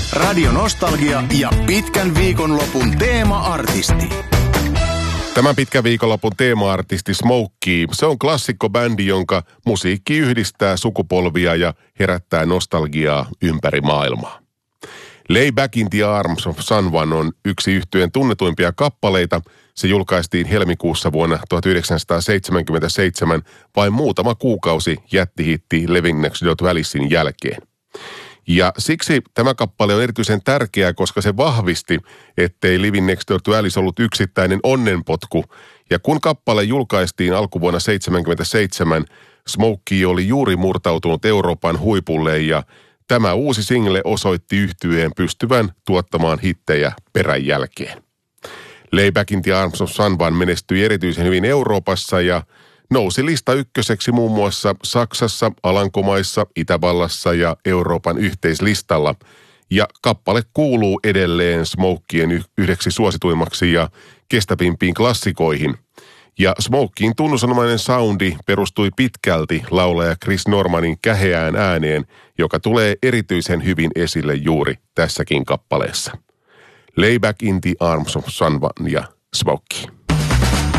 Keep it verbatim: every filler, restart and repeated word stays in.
Radio Nostalgia ja pitkän viikonlopun teema-artisti. Tämän pitkän viikonlopun teema-artisti Smokey. Se on klassikkobändi, jonka musiikki yhdistää sukupolvia ja herättää nostalgiaa ympäri maailmaa. Lay Back in the Arms of Someone on yksi yhtyeen tunnetuimpia kappaleita. Se julkaistiin helmikuussa vuonna tuhatyhdeksänsataaseitsemänkymmentäseitsemän, vain muutama kuukausi jättihitti Living Next Door to Alicein jälkeen. Ja siksi tämä kappale on erityisen tärkeä, koska se vahvisti, ettei Living Next Door to Alice ollut yksittäinen onnenpotku. Ja kun kappale julkaistiin alkuvuonna seitsemänkymmentäseitsemän, Smokey oli juuri murtautunut Euroopan huipulle ja tämä uusi single osoitti yhtyeen pystyvän tuottamaan hittejä perän jälkeen. Lay Back in the Arms of Someone menestyi erityisen hyvin Euroopassa ja nousi lista ykköseksi muun muassa Saksassa, Alankomaissa, Itävallassa ja Euroopan yhteislistalla. Ja kappale kuuluu edelleen Smokeyen yhdeksi suosituimmaksi ja kestävimpiin klassikoihin. Ja Smokeyin tunnusomainen soundi perustui pitkälti laulaja Chris Normanin käheään ääneen, joka tulee erityisen hyvin esille juuri tässäkin kappaleessa. Lay Back in the Arms of Someone ja Smokey.